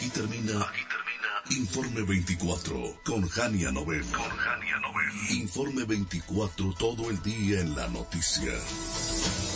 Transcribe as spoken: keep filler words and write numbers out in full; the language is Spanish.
Aquí termina, aquí termina Informe veinticuatro con Jania Nobel. Con Jania Nobel. Informe veinticuatro, todo el día en la noticia.